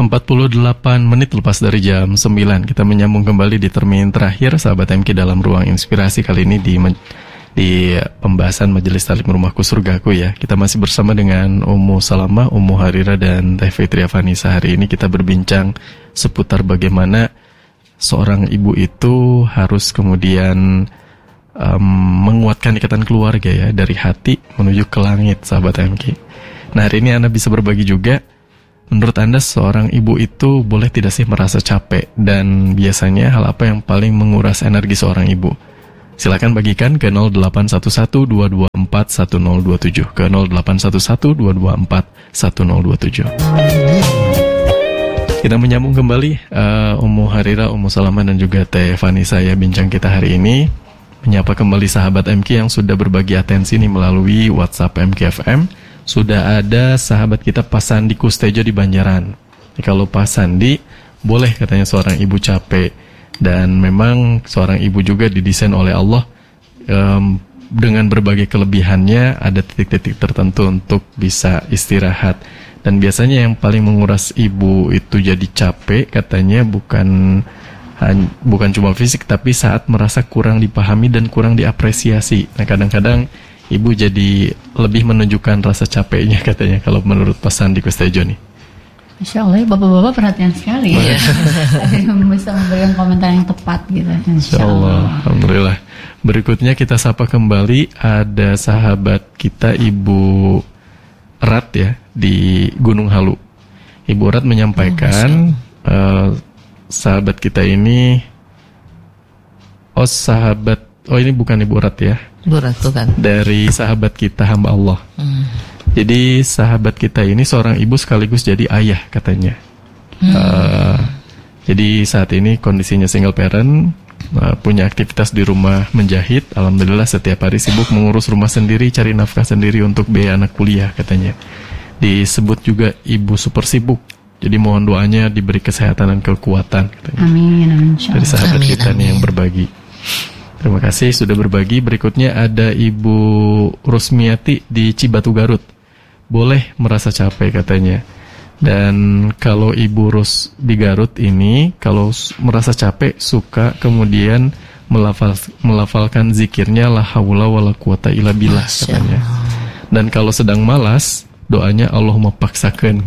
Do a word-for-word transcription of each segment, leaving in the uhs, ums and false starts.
empat puluh delapan menit lepas dari jam sembilan. Kita menyambung kembali di termin terakhir sahabat M K dalam ruang inspirasi kali ini di di pembahasan Majelis Taklim Rumahku Surgaku ya. Kita masih bersama dengan Ummu Salamah, Ummu Harira dan Teh Fitria Vanisa. Hari ini kita berbincang seputar bagaimana seorang ibu itu harus kemudian um, menguatkan ikatan keluarga ya, dari hati menuju ke langit sahabat M K. Nah, hari ini Anda bisa berbagi juga, menurut Anda seorang ibu itu boleh tidak sih merasa capek, dan biasanya hal apa yang paling menguras energi seorang ibu? Silakan bagikan ke nol delapan satu satu dua dua empat satu nol dua tujuh, ke nol delapan satu satu dua dua empat satu nol dua tujuh. Kita menyambung kembali uh, Ummu Harira, Ummu Salamah dan juga Teh Vanisa ya, bincang kita hari ini. Menyapa kembali sahabat M K yang sudah berbagi atensi nih melalui WhatsApp M K F M. Sudah ada sahabat kita Pak Sandi Kustejo di Banjaran. Jadi, kalau Pak Sandi, boleh katanya seorang ibu capek. Dan memang seorang ibu juga didesain oleh Allah um, dengan berbagai kelebihannya, ada titik-titik tertentu untuk bisa istirahat. Dan biasanya yang paling menguras ibu itu jadi capek katanya bukan bukan cuma fisik, tapi saat merasa kurang dipahami dan kurang diapresiasi. Nah, kadang-kadang ibu jadi lebih menunjukkan rasa capeknya katanya, kalau menurut Pak Sandi Kustejo nih. Insya Allah, bapak-bapak perhatian sekali ya. Ada yang bisa memberikan komentar yang tepat gitu. Insya Allah. Alhamdulillah. Berikutnya kita sapa kembali, ada sahabat kita Ibu Rat ya, di Gunung Halu. Ibu Rat menyampaikan, oh, uh, sahabat kita ini, oh sahabat, oh ini bukan Ibu Rat ya. Ibu Rat bukan. Dari sahabat kita hamba Allah. Hmm. Jadi sahabat kita ini seorang ibu sekaligus jadi ayah katanya. Hmm. Uh, jadi saat ini kondisinya single parent, uh, punya aktivitas di rumah menjahit. Alhamdulillah setiap hari sibuk mengurus rumah sendiri, cari nafkah sendiri untuk biaya anak kuliah katanya. Disebut juga ibu super sibuk. Jadi mohon doanya diberi kesehatan dan kekuatan katanya. Amin, amin. Dari sahabat amin, kita amin. Nih yang berbagi. Terima kasih sudah berbagi. Berikutnya ada Ibu Rusmiati di Cibatu Garut. Boleh merasa capek katanya. Dan kalau Ibu Rus di Garut ini, kalau merasa capek suka kemudian melafal, melafalkan zikirnya la haula wala quwata illa billah katanya. Dan kalau sedang malas, doanya Allahumma paksakan.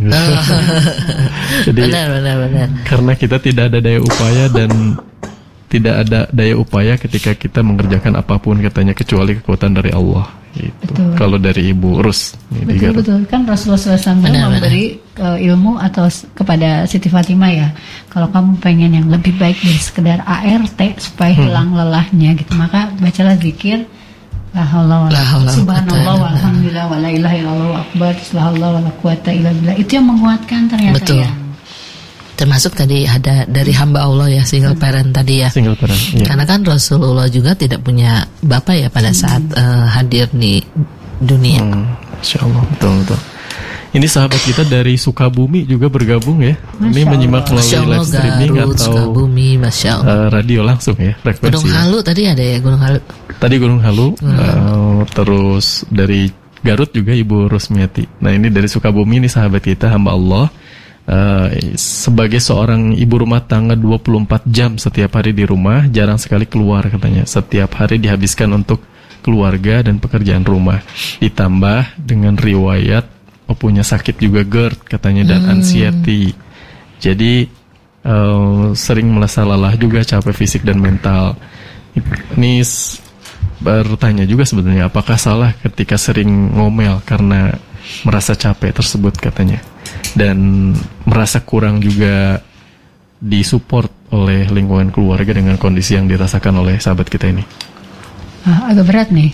Jadi benar, benar, benar. Karena kita tidak ada daya upaya dan tidak ada daya upaya ketika kita mengerjakan apapun katanya, kecuali kekuatan dari Allah. Gitu. Kalau dari Ibu Rus, betul betul kan Rasulullah shallallahu alaihi wasallam memberi uh, ilmu atau kepada Siti Fatimah ya, kalau kamu pengen yang lebih baik dari sekedar A R T supaya hilang hmm. lelahnya gitu, maka bacalah zikir la haula wala subhanallah walhamdulillah wala ilaha illallah wa akbar subhanallah wala quwata illa billah. Itu yang menguatkan ternyata. Betul. Ya. Termasuk tadi ada dari hamba Allah ya, single parent tadi ya. Single parent. Iya. Karena kan Rasulullah juga tidak punya bapak ya pada saat hmm. uh, hadir di dunia. Hmm, Masya Allah, betul betul. Ini sahabat kita dari Sukabumi juga bergabung ya. Masya Ini menyimak melalui live streaming Garut, atau Sukabumi, Masya Allah. Uh, radio langsung ya. Gunung Halu ya. Tadi ada ya Gunung Halu. Tadi Gunung Halu. Hmm. Uh, terus dari Garut juga Ibu Rusmiati. Nah ini dari Sukabumi, ini sahabat kita hamba Allah. Uh, sebagai seorang ibu rumah tangga dua puluh empat jam setiap hari di rumah, jarang sekali keluar katanya. Setiap hari dihabiskan untuk keluarga dan pekerjaan rumah. Ditambah dengan riwayat oh punya sakit juga GERD katanya dan hmm. anxiety. Jadi uh, sering merasa lelah juga, capek fisik dan mental. Ini bertanya juga sebenarnya, apakah salah ketika sering ngomel karena merasa capek tersebut katanya, dan merasa kurang juga disupport oleh lingkungan keluarga dengan kondisi yang dirasakan oleh sahabat kita ini. Ah, agak berat nih.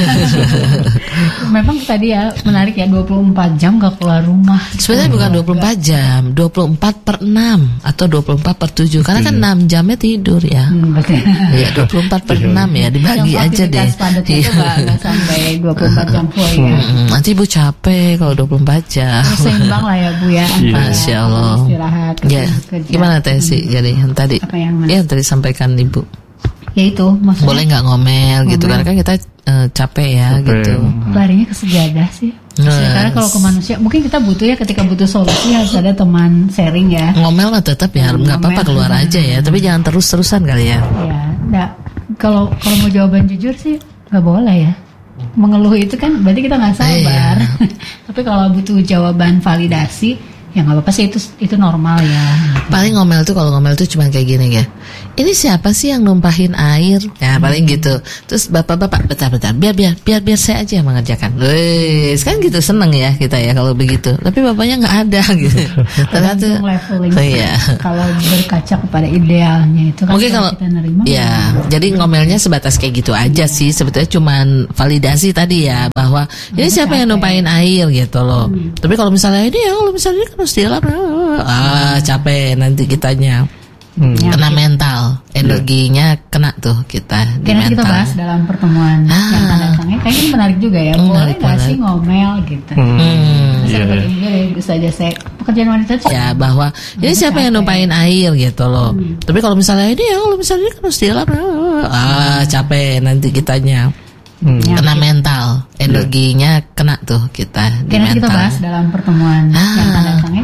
Memang tadi ya menarik ya, dua puluh empat jam gak keluar rumah. Sebenarnya bukan dua puluh empat jam, dua puluh empat per enam atau dua puluh empat per tujuh. Karena kan enam jamnya tidur ya. Hmm, betul. Ya dua puluh empat per enam ya, dibagi yang aja deh. Itu gak sampai dua puluh empat jam full ya. Hmm, nanti Ibu capek kalau dua puluh empat jam. Seimbang lah ya Bu ya. Masya Allah. Istirahat. Ya, gimana Teh sih? Jadi yang tadi, yang, yang tadi sampaikan Ibu. ya itu maksudnya. Boleh nggak ngomel, ngomel gitu karena kan kita uh, capek ya capek. Gitu. Larinya ke sejadah sih. Yes. Karena kalau ke manusia mungkin kita butuh ya ketika butuh solusi harus ada teman sharing ya. Ngomel mah tetap ya nggak apa-apa keluar aja ya, tapi jangan terus-terusan kali ya. Ya, enggak. Kalau kalau mau jawaban jujur sih nggak boleh ya. Mengeluh itu kan berarti kita nggak sabar. Iya. Tapi kalau butuh jawaban validasi ya nggak apa-apa sih, itu itu normal ya. Paling ngomel tuh kalau ngomel tuh cuma kayak gini ya. Ini siapa sih yang numpahin air? Ya paling hmm. gitu. Terus bapak-bapak bentar-bentar biar biar biar biar saya aja yang mengerjakan. Wes kan gitu seneng ya kita ya kalau begitu. Tapi bapaknya nggak ada gitu. Tergantung leveling. Oh, iya. Kalau berkaca kepada idealnya itu kan mungkin kalau kita nerima. Ya, jadi ngomelnya sebatas kayak gitu aja sih. Sebetulnya cuman validasi tadi ya bahwa hmm. ini siapa yang numpahin air gitu loh. Hmm. Tapi kalau misalnya ini ya kalau misalnya ini kan harus dilap, ah capek nanti kitanya. Hmm. Kena mental, energinya yeah. kena tuh kita. Karena kita bahas dalam pertemuan ah. yang akan datangnya, kayaknya menarik juga ya. Hmm, boleh nggak sih ngomel gitu? Hmm. Bisa yeah. juga ya, bisa aja saya pekerjaan wanita tuh. Ya bahwa ini siapa yang numpahin air gitu loh. Hmm. Tapi kalau misalnya ini ya kalau misalnya ini kan harus dilap, ah capek nanti kitanya. Hmm. Kena ya, mental, energinya yeah. kena tuh kita. Karena kita bahas dalam pertemuan ah. yang akan datangnya.